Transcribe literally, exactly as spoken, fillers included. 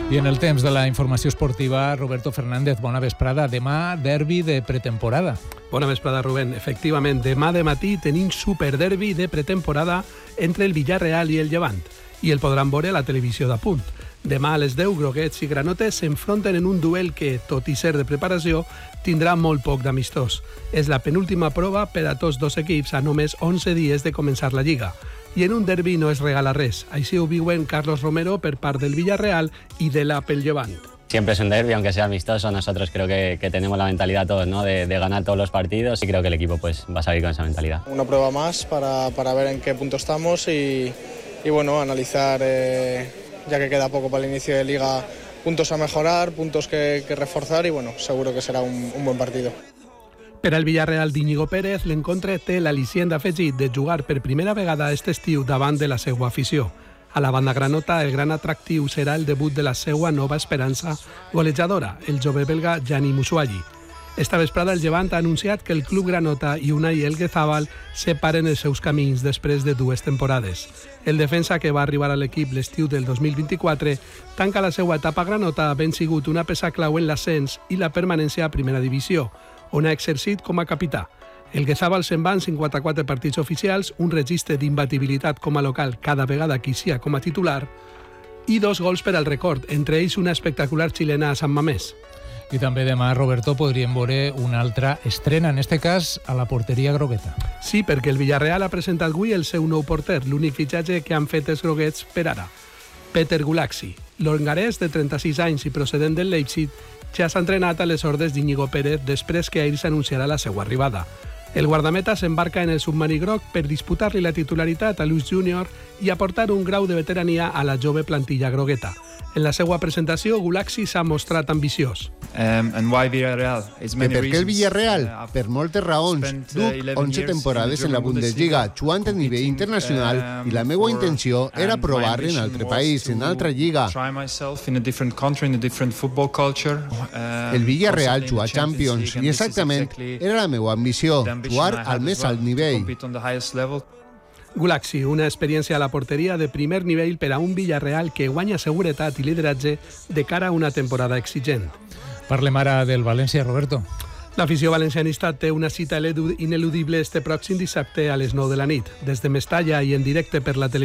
I en el temps de la informació esportiva, Roberto Fernández, bona vesprada. Demà, derbi de pretemporada. Bona vesprada, Rubén. Efectivament, demà de matí tenim superderbi de pretemporada entre el Villarreal i el Llevant. I el podran veure a la televisió d'Apunt. Demà a les deu, groguets i granotes s'enfronten en un duel que, tot i ser de preparació, tindrà molt poc d'amistós. És la penúltima prova per a tots dos equips a només onze dies de començar la Lliga. I en un derbi no es regala res. Així ho viuen Carlos Romero per part del Villarreal y de la pel Llevant. Siempre es un derbi, aunque sea amistoso. Nosotros creo que, que tenemos la mentalidad todos, ¿no? de, de ganar todos los partidos, y creo que el equipo pues va a salir con esa mentalidad. Una prueba más para, para ver en qué punto estamos y, y bueno, analizar, eh, ya que queda poco para el inicio de Liga, puntos a mejorar, puntos que, que reforzar y bueno, seguro que será un, un buen partido. Per al Villarreal d'Íñigo Pérez, l'encontre té l'al·licient afegit de jugar per primera vegada aquest estiu davant de la seva afició. A la banda granota, el gran atractiu serà el debut de la seva nova esperança golejadora, el jove belga Gianni Musuagi. Esta vesprada el Llevant ha anunciat que el club granota i Unai Elguezabal separen els seus camins després de dues temporades. El defensa, que va arribar a l'equip l'estiu del dos mil vint-i-quatre, tanca la seva etapa granota havent sigut una peça clau en l'ascens i la permanència a primera divisió, on ha exercit com a capità. El Guezabal se'n va en cinquanta-quatre partits oficials, un registre d'imbatibilitat com a local cada vegada que hi sia com a titular, i dos gols per al record, entre ells una espectacular xilena a Sant Mamés. I també demà, Roberto, podríem veure una altra estrena, en este cas a la porteria grogueta. Sí, perquè el Villarreal ha presentat avui el seu nou porter, l'únic fitxatge que han fet els groguets per ara. Peter Gulaxi, l'hongarès de trenta-sis anys i procedent del Leipzig, ja s'ha entrenat a les ordres d'Íñigo Pérez després que ahir s'anunciarà la seva arribada. El guardameta s'embarca en el submarí groc per disputar-li la titularitat a Luis Júnior i aportar un grau de veterania a la jove plantilla grogueta. En la seva presentació, Gulaxi s'ha mostrat ambiciós. Um, and why Villarreal? It's many que per què el Villarreal? Uh, per moltes raons. Duc onze temporades en la Bundesliga, jugant a nivell internacional, um, i la meva intenció era provar en altre país, en altra lliga. El Villarreal juga a Champions i exactament era la meva ambició, jugar al més alt nivell. Gulaxi, una experiència a la porteria de primer nivell per a un Villarreal que guanya seguretat i lideratge de cara a una temporada exigent. Parlem ara del València, Roberto. L'afició valencianista té una cita ineludible este pròxim dissabte a les nou de la nit. Des de Mestalla i en directe per la televisió